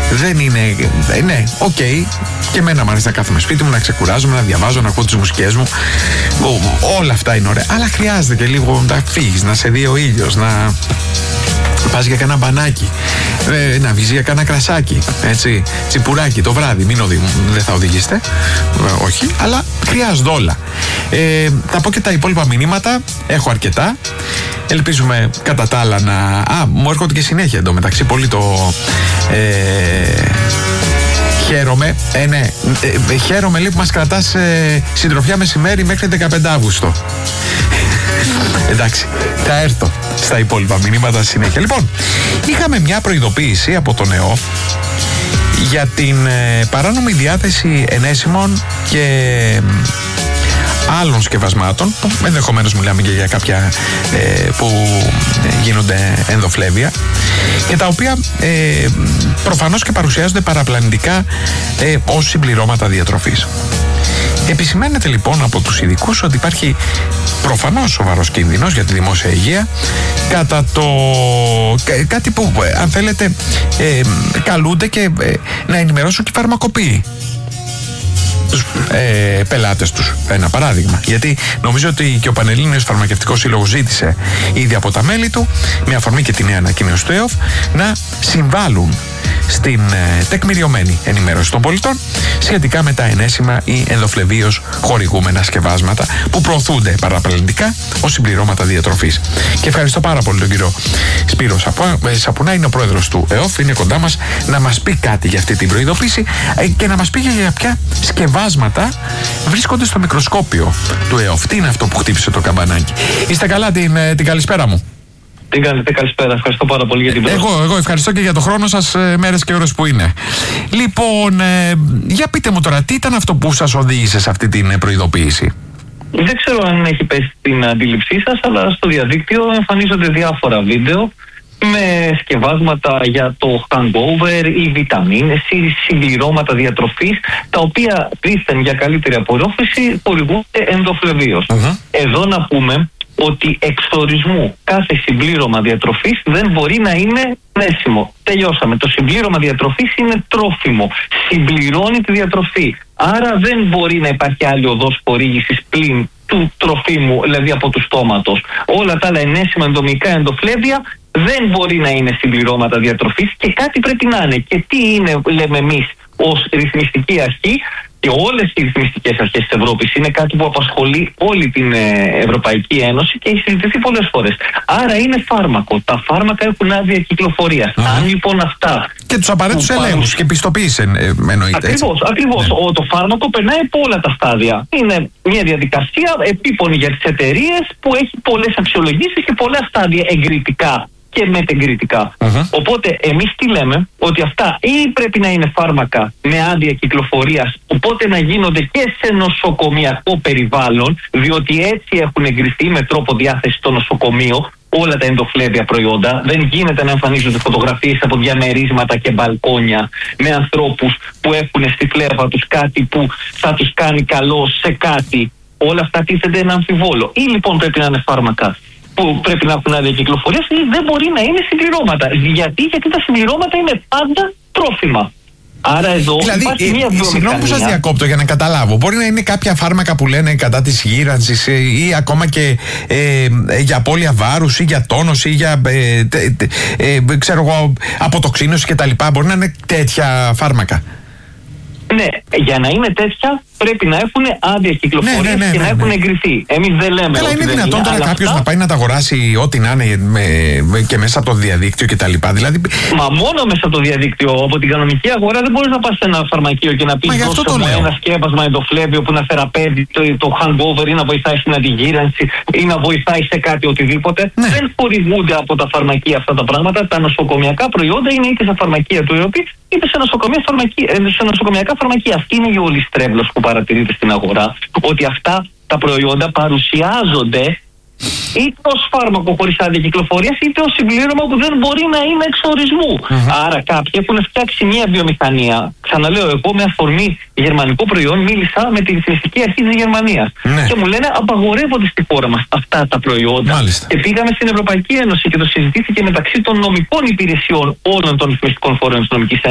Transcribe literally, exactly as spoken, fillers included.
δεν είναι. Ε, ναι, οκ. Okay. Και εμένα μου αρέσει να κάθομαι σπίτι μου, να ξεκουράζομαι, να διαβάζω, να ακούω τις μουσικές μου. Όλα αυτά είναι ωραία. Αλλά χρειάζεται και λίγο να φύγεις, να σε δει ο ήλιος, να πας για κανένα μπανάκι, ε, να βγεις για κανένα κρασάκι, έτσι, τσιπουράκι το βράδυ. Μην οδηγούν, δεν θα οδηγήσετε, ε, όχι, αλλά χρειάζονται όλα. Ε, θα πω και τα υπόλοιπα μηνύματα, έχω αρκετά. Ελπίζουμε κατά τα άλλα να. Α, μου έρχονται και συνέχεια εντωμεταξύ. Πολύ το. Ε, χαίρομαι. Ε, ναι, ε, χαίρομαι λίγο που μας κρατάς ε, συντροφιά μεσημέρι μέχρι δεκαπέντε Αυγούστου. Εντάξει, θα έρθω στα υπόλοιπα μηνύματα συνέχεια. Λοιπόν, είχαμε μια προειδοποίηση από τον ΕΟΦ για την ε, παράνομη διάθεση ενέσιμων και ε, άλλων σκευασμάτων, που ενδεχομένως μιλάμε και για κάποια ε, που γίνονται ενδοφλέβεια και τα οποία ε, προφανώς και παρουσιάζονται παραπλανητικά ε, ως συμπληρώματα διατροφής. Επισημαίνεται λοιπόν από τους ειδικούς ότι υπάρχει προφανώς σοβαρός κίνδυνος για τη δημόσια υγεία κατά το κάτι που αν θέλετε ε, καλούνται και ε, να ενημερώσουν και οι φαρμακοποιοί τους ε, πελάτες τους. Ένα παράδειγμα. Γιατί νομίζω ότι και ο Πανελλήνιος Φαρμακευτικός Σύλλογος ζήτησε ήδη από τα μέλη του, με αφορμή και τη νέα ανακοίνωση του ΕΟΦ, να συμβάλλουν στην ε, τεκμηριωμένη ενημέρωση των πολιτών σχετικά με τα ενέσιμα ή ενδοφλεβίως χορηγούμενα σκευάσματα που προωθούνται παραπλανητικά ως συμπληρώματα διατροφής. Και ευχαριστώ πάρα πολύ τον κύριο Σπύρο Σαπουνά, είναι ο πρόεδρος του ΕΟΦ, είναι κοντά μας να μας πει κάτι για αυτή την προειδοποίηση ε, και να μας πει για ποια σκευάσματα βρίσκονται στο μικροσκόπιο του ΕΟΦ. Τι είναι αυτό που χτύπησε το καμπανάκι? Είστε καλά, την, την καλησπέρα μου. Τι κάνετε, καλησπέρα. Ευχαριστώ πάρα πολύ για την πρόσκληση. Εγώ, εγώ ευχαριστώ και για το χρόνο σας, μέρες και ώρες που είναι. Λοιπόν, ε, για πείτε μου τώρα, τι ήταν αυτό που σας οδήγησε σε αυτή την προειδοποίηση? Δεν ξέρω αν έχει πέσει την αντίληψή σας, αλλά στο διαδίκτυο εμφανίζονται διάφορα βίντεο με σκευάσματα για το hangover ή βιταμίνες ή συμπληρώματα διατροφής, τα οποία δήθεν για καλύτερη απορρόφηση χορηγούνται ενδοφλεβίως. Uh-huh. Εδώ να πούμε ότι εξορισμού κάθε συμπλήρωμα διατροφής δεν μπορεί να είναι νέσιμο. Τελειώσαμε. Το συμπλήρωμα διατροφής είναι τρόφιμο. Συμπληρώνει τη διατροφή. Άρα δεν μπορεί να υπάρχει άλλη οδός χορήγησης πλην του τροφίμου, δηλαδή από του στόματος. Όλα τα άλλα ενέσιμα, ενδομικά, ενδοφλέβεια δεν μπορεί να είναι συμπληρώματα διατροφής και κάτι πρέπει να είναι. Και τι είναι, λέμε εμείς, ως ρυθμιστική αρχή? Και όλες οι ρυθμιστικές αρχές της Ευρώπης είναι κάτι που απασχολεί όλη την Ευρωπαϊκή Ένωση και έχει συζητηθεί πολλές φορές. Άρα είναι φάρμακο. Τα φάρμακα έχουν άδεια κυκλοφορίας. Mm-hmm. Αν λοιπόν αυτά. Και τους απαραίτητους ελέγχους και πιστοποίηση εννοείται. Ακριβώς. ακριβώς. Ναι. Ο, το φάρμακο περνάει από όλα τα στάδια. Είναι μια διαδικασία επίπονη για τις εταιρείες που έχει πολλές αξιολογήσεις και πολλά στάδια εγκριτικά και μετεγκριτικά. Uh-huh. Οπότε εμείς τι λέμε? Ότι αυτά ή πρέπει να είναι φάρμακα με άδεια κυκλοφορίας, οπότε να γίνονται και σε νοσοκομιακό περιβάλλον, διότι έτσι έχουν εγκριθεί με τρόπο διάθεση στο νοσοκομείο όλα τα ενδοφλέβεια προϊόντα. Δεν γίνεται να εμφανίζονται φωτογραφίες από διαμερίσματα και μπαλκόνια με ανθρώπους που έχουν στη φλέβα τους κάτι που θα τους κάνει καλό σε κάτι. Όλα αυτά τίθενται ένα αμφιβόλο. Ή λοιπόν πρέπει να είναι φάρμακα που πρέπει να έχουν άδεια κυκλοφορίας ή δεν μπορεί να είναι συμπληρώματα. Γιατί, γιατί τα συμπληρώματα είναι πάντα τρόφιμα. Άρα εδώ δηλαδή, υπάρχει μια βιομηχανία. Συγγνώμη που σας διακόπτω για να καταλάβω. Μπορεί να είναι κάποια φάρμακα που λένε κατά της γύρανσης ή ακόμα και ε, για απώλεια βάρους ή για τόνωση ή για ε, τε, τε, ε, ξέρω εγώ, αποτοξίνωση κτλ. Μπορεί να είναι τέτοια φάρμακα. Ναι, για να είναι τέτοια πρέπει να έχουν άδεια κυκλοφορίας, ναι, ναι, ναι, και ναι, ναι, να έχουν εγκριθεί. Εμείς δεν λέμε. Καλά, ότι είναι δυνατόν είναι, τώρα κάποιος αυτά... να πάει να τα αγοράσει ό,τι να είναι με, με, και μέσα από το διαδίκτυο κτλ. Δηλαδή... Μα μόνο μέσα από το διαδίκτυο. Από την κανονική αγορά δεν μπορείς να πας σε ένα φαρμακείο και να πεις δώσε μου ένα σκεύασμα ενδοφλέβιο που να θεραπεύει το, το hangover ή να βοηθάει στην αντιγύρανση ή να βοηθάει σε κάτι οτιδήποτε. Ναι. Δεν χορηγούνται από τα φαρμακεία αυτά τα πράγματα. Τα νοσοκομιακά προϊόντα είναι είτε στα φαρμακεία του ΕΟΠΗ είτε σε, σε νοσοκομιακά φαρμακεία. Αυτή είναι η όλη στρέβλος που παρατηρείται στην αγορά, ότι αυτά τα προϊόντα παρουσιάζονται είτε ως φάρμακο χωρίς άδεια κυκλοφορίας είτε ως συμπλήρωμα που δεν μπορεί να είναι εξορισμού. Mm-hmm. Άρα κάποιοι έχουν φτιάξει μια βιομηχανία. Ξαναλέω, εγώ με αφορμή γερμανικό προϊόν μίλησα με τη ρυθμιστική αρχή της Γερμανίας. Mm-hmm. Και μου λένε απαγορεύονται στη χώρα μας αυτά τα προϊόντα. Μάλιστα. Και πήγαμε στην Ευρωπαϊκή Ένωση και το συζητήθηκε μεταξύ των νομικών υπηρεσιών όλων των ρυθμιστικών φορέων της νομικής